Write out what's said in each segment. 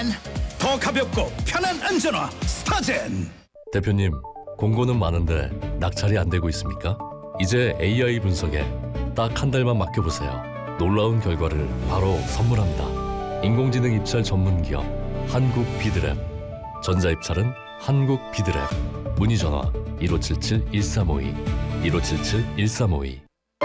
더 가볍고 편한 안전화 스타젠. 대표님, 공고는 많은데 낙찰이 안 되고 있습니까? 이제 AI 분석에 딱 한 달만 맡겨보세요. 놀라운 결과를 바로 선물합니다. 인공지능 입찰 전문 기업 한국 비드랩. 전자입찰은 한국 비드랩. 문의 전화 1577-1352 1577-1352.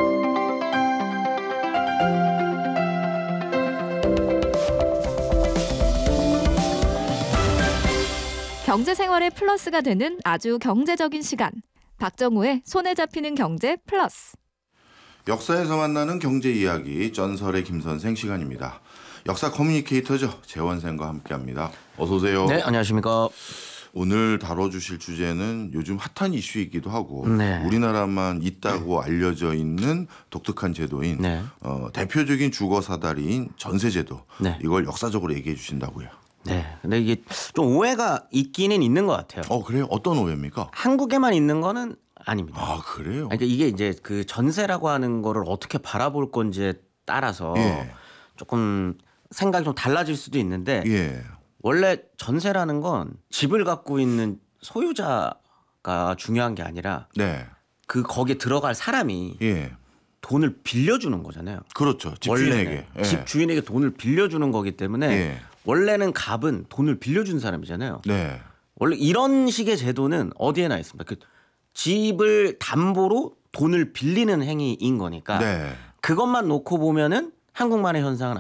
경제생활의 플러스가 되는 아주 경제적인 시간. 박정우의 손에 잡히는 경제 플러스. 역사에서 만나는 경제 이야기 전설의 김선생 시간입니다. 역사 커뮤니케이터죠. 재원생과 함께합니다. 어서 오세요. 네, 안녕하십니까. 오늘 다뤄주실 주제는 요즘 핫한 이슈이기도 하고 네. 우리나라만 있다고 알려져 있는 독특한 제도인 네. 대표적인 주거 사다리인 전세제도. 네. 이걸 역사적으로 얘기해 주신다고요. 네, 근데 이게 좀 오해가 있기는 있는 것 같아요. 그래요? 어떤 오해입니까? 한국에만 있는 거는 아닙니다. 아, 그래요? 그러니까 이게 이제 그 전세라고 하는 거를 어떻게 바라볼 건지에 따라서 예. 조금 생각이 좀 달라질 수도 있는데 예. 원래 전세라는 건 집을 갖고 있는 소유자가 중요한 게 아니라 네. 그 거기에 들어갈 사람이 예. 돈을 빌려주는 거잖아요. 그렇죠. 집주인에게. 예. 집주인에게 돈을 빌려주는 거기 때문에 예. 원래는 갑은 돈을 빌려준 사람이잖아요. 네. 원래 이런 식의 제도는 어디에나 있습니다. 그 집을 담보로 돈을 빌리는 행위인 거니까 네. 그것만 놓고 보면은 한국만의 현상은